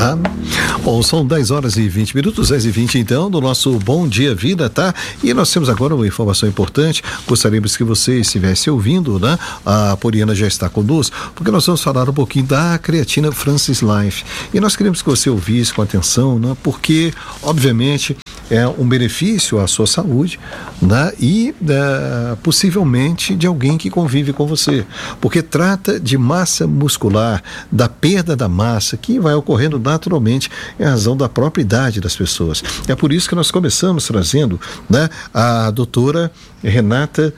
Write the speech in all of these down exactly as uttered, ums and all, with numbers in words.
tá? Bom, são dez horas e vinte minutos, dez e vinte então, do nosso Bom Dia Vida, tá? E nós temos agora uma informação importante, gostaríamos que você estivesse ouvindo, né? A Poliana já está conosco, porque nós vamos falar um pouquinho da creatina Francis Life. E nós queremos que você ouvisse com atenção, né? Porque, obviamente, é um benefício à sua saúde, né? E é, possivelmente de alguém que convive com você, porque trata de massa muscular, da perda da massa que vai ocorrendo naturalmente em razão da própria idade das pessoas. É por isso que nós começamos trazendo, né, a doutora Renata,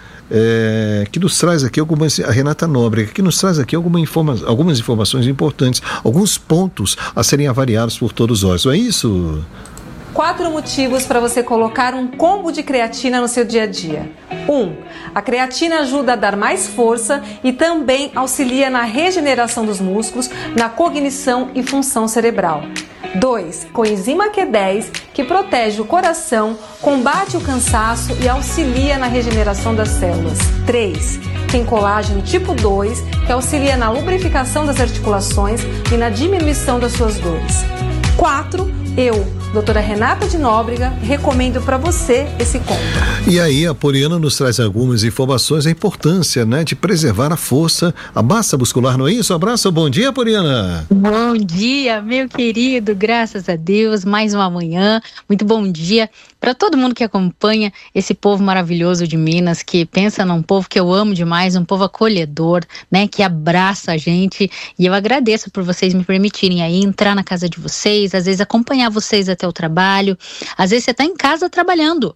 é, que nos traz aqui algumas, a Renata Nóbrega, que nos traz aqui alguma informa, algumas informações importantes, alguns pontos a serem avaliados por todos nós, não é isso? Quatro motivos para você colocar um combo de creatina no seu dia a dia. Um, a creatina ajuda a dar mais força e também auxilia na regeneração dos músculos, na cognição e função cerebral. Dois, coenzima Q dez, que protege o coração, combate o cansaço e auxilia na regeneração das células. Três, tem colágeno tipo dois, que auxilia na lubrificação das articulações e na diminuição das suas dores. Quatro, eu, doutora Renata de Nóbrega, recomendo para você esse combo. E aí a Poliana nos traz algumas informações, a importância, né, de preservar a força, a massa muscular, não é isso? Abraço, bom dia, Poliana. Bom dia, meu querido, graças a Deus, mais uma manhã, muito bom dia para todo mundo que acompanha esse povo maravilhoso de Minas, que pensa num povo que eu amo demais, um povo acolhedor, né, que abraça a gente, e eu agradeço por vocês me permitirem aí entrar na casa de vocês, às vezes acompanhar vocês até o trabalho, às vezes você está em casa trabalhando,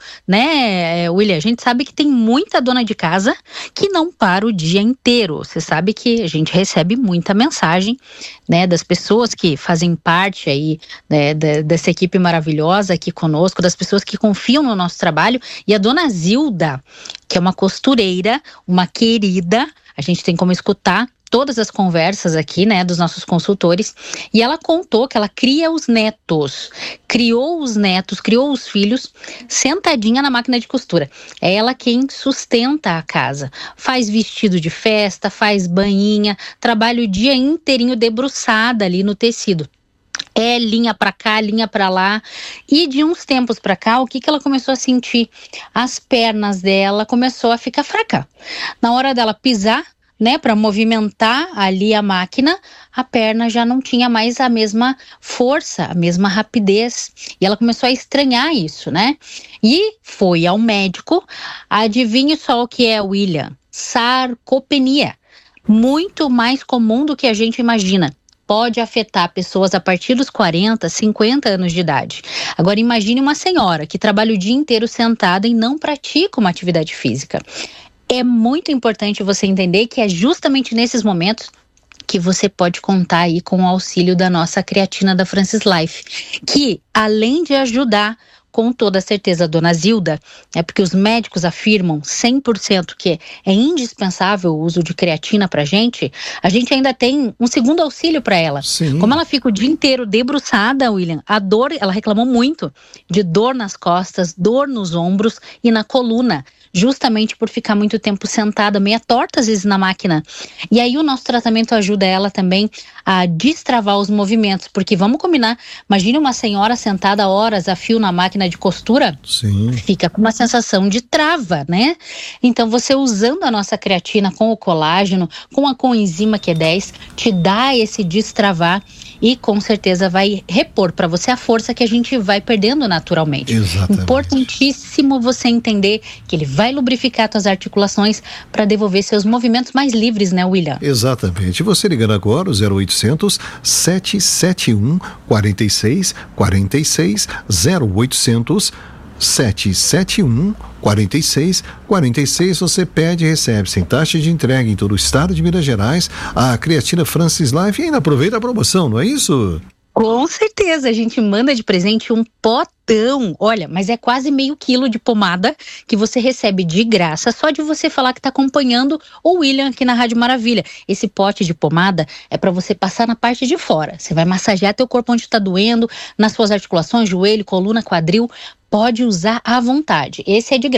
né, William? A gente sabe que tem muita dona de casa que não para o dia inteiro. Você sabe que a gente recebe muita mensagem, né, das pessoas que fazem parte aí, né, dessa equipe maravilhosa aqui conosco, das pessoas que confiam no nosso trabalho. E a dona Zilda, que é uma costureira, uma querida, a gente tem como escutar todas as conversas aqui, né, dos nossos consultores, e ela contou que ela cria os netos, criou os netos, criou os filhos, sentadinha na máquina de costura. É ela quem sustenta a casa, faz vestido de festa, faz banhinha, trabalha o dia inteirinho debruçada ali no tecido. É linha pra cá, linha pra lá, e de uns tempos pra cá, o que que ela começou a sentir? As pernas dela começou a ficar fraca. Na hora dela pisar, né, para movimentar ali a máquina, a perna já não tinha mais a mesma força, a mesma rapidez, e ela começou a estranhar isso, né? E foi ao médico. Adivinhe só o que é, William? Sarcopenia, muito mais comum do que a gente imagina. Pode afetar pessoas a partir dos quarenta, cinquenta anos de idade. Agora imagine uma senhora que trabalha o dia inteiro sentada e não pratica uma atividade física. É muito importante você entender que é justamente nesses momentos que você pode contar aí com o auxílio da nossa creatina da Francis Life, que além de ajudar, com toda certeza, a dona Zilda, é porque os médicos afirmam cem por cento que é indispensável o uso de creatina pra gente, a gente ainda tem um segundo auxílio para ela. Sim. Como ela fica o dia inteiro debruçada, William, a dor, ela reclamou muito de dor nas costas, dor nos ombros e na coluna, justamente por ficar muito tempo sentada, meia torta às vezes na máquina. E aí o nosso tratamento ajuda ela também a destravar os movimentos, porque vamos combinar, imagine uma senhora sentada horas a fio na máquina de costura. Sim. Fica com uma sensação de trava, né? Então você usando a nossa creatina com o colágeno, com a coenzima Q dez, te dá esse destravar e com certeza vai repor para você a força que a gente vai perdendo naturalmente. Exatamente. Importantíssimo você entender que ele vai lubrificar suas articulações para devolver seus movimentos mais livres, né, William? Exatamente. Você ligando agora, o zero oitocentos, sete sete um, quatro seis quatro seis, zero oitocentos, sete sete um, quatro seis quatro seis, você pede e recebe sem taxa de entrega em todo o estado de Minas Gerais a creatina Francis Life e ainda aproveita a promoção, não é isso? Com certeza, a gente manda de presente um potão, olha, mas é quase meio quilo de pomada que você recebe de graça, só de você falar que está acompanhando o William aqui na Rádio Maravilha. Esse pote de pomada é para você passar na parte de fora, você vai massagear teu corpo onde está doendo, nas suas articulações, joelho, coluna, quadril, pode usar à vontade, esse é de graça.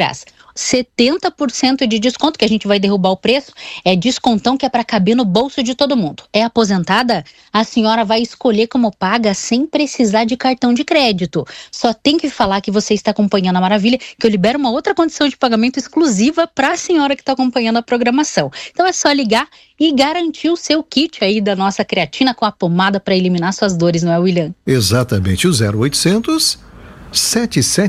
setenta por cento de desconto, que a gente vai derrubar o preço. É descontão que é para caber no bolso de todo mundo. É aposentada? A senhora vai escolher como paga sem precisar de cartão de crédito. Só tem que falar que você está acompanhando a Maravilha, que eu libero uma outra condição de pagamento exclusiva para a senhora que está acompanhando a programação. Então é só ligar e garantir o seu kit aí da nossa creatina com a pomada para eliminar suas dores, não é, William? Exatamente, o zero oitocentos, sete sete